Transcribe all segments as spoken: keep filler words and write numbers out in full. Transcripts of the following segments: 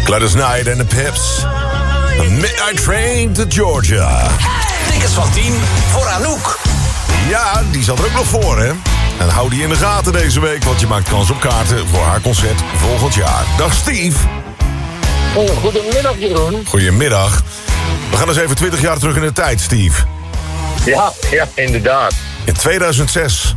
Gladys Knight en de Pips. A Midnight Train to Georgia. Tickets van tien voor Anouk. Ja, die zat er ook nog voor, hè? En hou die in de gaten deze week, want je maakt kans op kaarten voor haar concert volgend jaar. Dag Steve. Oh, goedemiddag Jeroen. Goedemiddag. We gaan eens even twintig jaar terug in de tijd, Steve. Ja, ja, inderdaad. In tweeduizend zes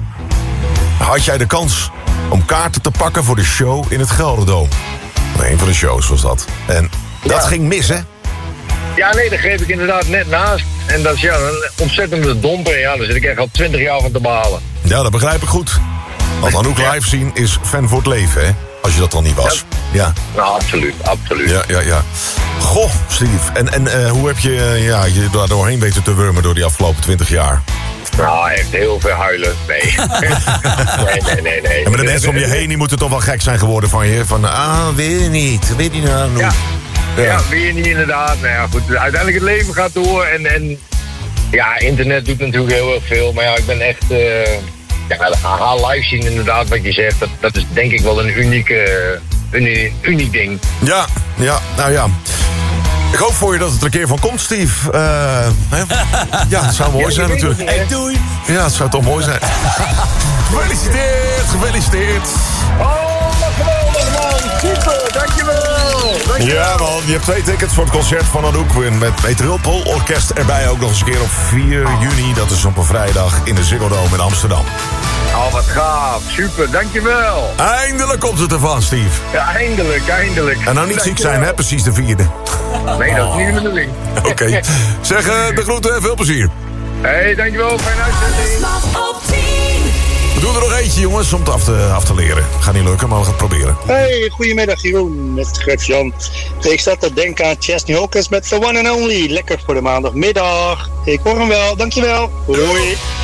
had jij de kans om kaarten te pakken voor de show in het Gelderdoom. Een van de shows was dat. En dat Ja. ging mis, hè? Ja, nee, daar greep ik inderdaad net naast. En dat is ja, een ontzettende domper. Ja, daar zit ik echt al twintig jaar van te behalen. Ja, dat begrijp ik goed. Want Anouk live zien is fan voor het leven, hè? Als je dat dan niet was. Ja, Nou, absoluut, absoluut. ja, ja. ja. Goh, Steve. En, en uh, hoe heb je uh, ja, je daar doorheen weten te wurmen door die afgelopen twintig jaar? Nou, echt heel veel huilen. Nee. nee, nee, nee, nee. En maar de mensen om je heen, die moeten toch wel gek zijn geworden van je. Van, ah, wil je niet. Wil je niet nou? Ja. Ja. Ja, weer niet inderdaad. Nou ja, goed, uiteindelijk het leven gaat door. En, en ja, internet doet natuurlijk heel erg veel. Maar ja, ik ben echt... Uh, ja, haar live zien inderdaad, wat je zegt. Dat, dat is denk ik wel een unieke, een uniek ding. Ja, ja, nou ja. Ik hoop voor je dat het er een keer van komt, Steve. Uh, hè? Ja, het zou mooi Ja, zijn je weet natuurlijk. het niet, hè? Doei. Ja, het zou toch mooi zijn. Gefeliciteerd, gefeliciteerd. Oh, wat geweldig man. Super, dankjewel. dankjewel. Ja man, je hebt twee tickets voor het concert van Anouk. Met Meteoropol Orkest erbij ook nog eens een keer op vier juni. Dat is op een vrijdag in de Ziggo Dome in Amsterdam. Oh, wat gaaf. Super, dankjewel. Eindelijk komt het ervan, Steve. Ja, eindelijk, eindelijk. En nou niet ziek zijn, hè? Precies de vierde. Nee, dat is niet de bedoeling. Oké. Zeg, uh, de groeten en veel plezier. Hé, hey, dankjewel. Fijne uitzending. Op tien. We doen er nog eentje, jongens, om het af te, af te leren. Gaat niet lukken, maar we gaan het proberen. Hey, goedemiddag Jeroen, met Gert-Jan. Ik zat te denken aan Chesney Hawkins met The One and Only. Lekker voor de maandagmiddag. Ik hoor hem wel, dankjewel. Hoi.